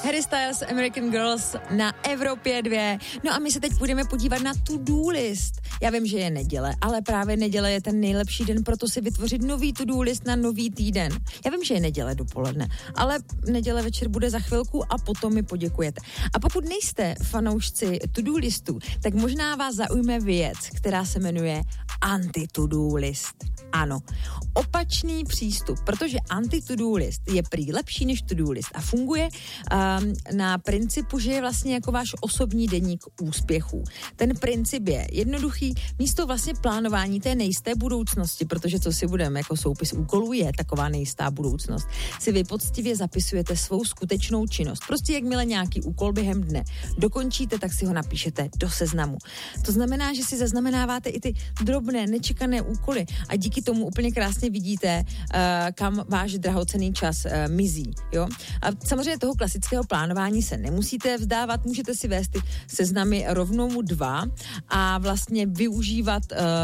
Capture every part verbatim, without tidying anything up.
Harry Styles, American Girls na Evropě dva. No a my se teď budeme podívat na to-do list. Já vím, že je neděle, ale právě neděle je ten nejlepší den, proto si vytvořit nový to-do list na nový týden. Já vím, že je neděle dopoledne, ale neděle večer bude za chvilku a potom mi poděkujete. A pokud nejste fanoušci to-do listu, tak možná vás zaujme věc, která se jmenuje anti-to-do list. Ano, opačný přístup, protože anti-to-do list je prý lepší než to-do list a funguje um, na principu, že je vlastně jako váš osobní deník úspěchů. Ten princip je jednoduchý, místo vlastně plánování té nejisté budoucnosti, protože co si budeme, jako soupis úkolů je taková nejistá budoucnost, si vy poctivě zapisujete svou skutečnou činnost. Prostě jakmile nějaký úkol během dne dokončíte, tak si ho napíšete do seznamu. To znamená, že si zaznamenáváte i ty drobné, nečekané úkoly a díky tomu úplně krásně vidíte, uh, kam váš drahocenný čas uh, mizí. Jo? A samozřejmě toho klasického plánování se nemusíte vzdávat, můžete si vést ty seznamy rovnou dva a vlastně využívat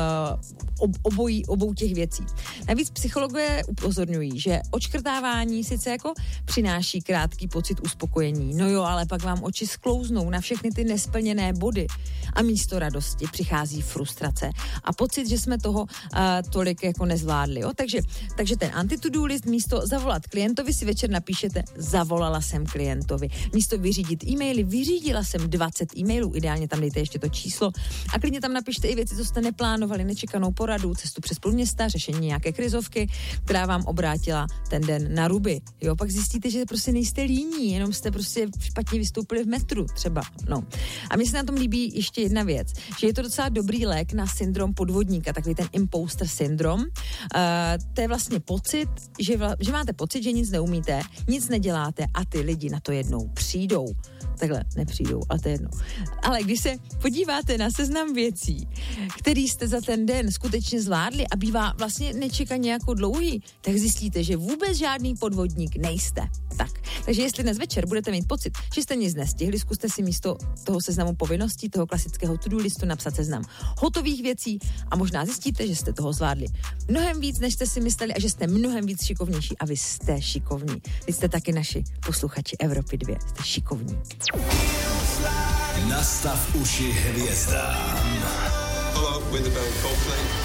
uh, obojí, obou těch věcí. Navíc psychologové upozorňují, že odškrtávání sice jako přináší krátký pocit uspokojení, no jo, ale pak vám oči sklouznou na všechny ty nesplněné body a místo radosti přichází frustrace a pocit, že jsme toho uh, tolik jako nezvládli. Jo? Takže, takže ten anti-to-do list místo zavolat klientovi si večer napíšete zavolala jsem klientovi. Místo vyřídit e-maily, vyřídila jsem dvacet e-mailů, ideálně tam dejte ještě to číslo a klidně tam napište i věci, co jste neplánovali, nečekanou poradu, cestu přes půl města, řešení nějaké krizovky, která vám obrátila ten den na ruby. Jo, pak zjistíte, že prostě nejste líní, jenom jste prostě špatně vystoupili v metru třeba. No. A mně se na tom líbí ještě jedna věc, že je to docela dobrý lék na syndrom podvodníka, takový ten imposter syndrom. Uh, to je vlastně pocit, že, vla, že máte pocit, že nic neumíte, nic neděláte a ty lidi na to jednou přijdou. Takhle nepřijdou, ale to je jedno. Ale když se podíváte na seznam věcí, který jste za ten den skutečně zvládli a bývá vlastně nečekaně jako dlouhý, tak zjistíte, že vůbec žádný podvodník nejste. Tak, takže jestli dnes večer budete mít pocit, že jste nic nestihli, zkuste si místo toho seznamu povinností, toho klasického to-do listu napsat seznam hotových věcí a možná zjistíte, že jste toho zvládli mnohem víc, než jste si mysleli a že jste mnohem víc šikovnější a vy jste šikovní. Vy jste taky naši posluchači Evropy dva. Jste šikovní. Nastav uši hvězdám. Hello, with the bell Coldplay.